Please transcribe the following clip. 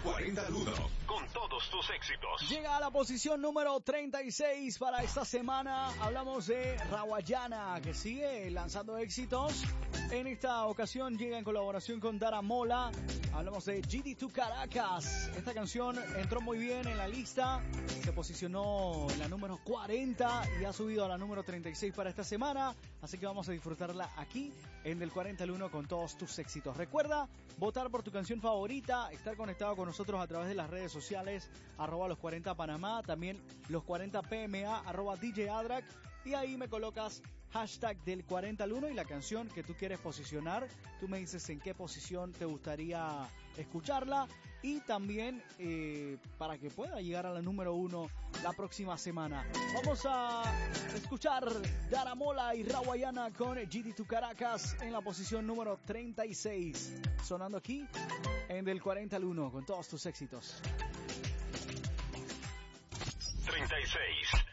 40 al 1 con todos tus éxitos. Llega a la posición número 36 para esta semana. Hablamos de Rawayana, que sigue lanzando éxitos. En esta ocasión llega en colaboración con Dara Mola. Hablamos de GD2 Caracas. Esta canción entró muy bien en la lista. Se posicionó en la número 40 y ha subido a la número 36 para esta semana. Así que vamos a disfrutarla aquí en Del 40 al 1 con todos tus éxitos. Recuerda votar por tu canción favorita, estar conectado con nosotros a través de las redes sociales, @los 40 Panamá, también los 40 PMA, @DJ Adrak, y ahí me colocas hashtag Del 40 al 1 y la canción que tú quieres posicionar. Tú me dices en qué posición te gustaría escucharla y también para que pueda llegar a la número 1 la próxima semana. Vamos a escuchar Dara Mola y Rawayana con GD2 Caracas en la posición número 36, sonando aquí en Del 40 al 1 con todos tus éxitos. 36.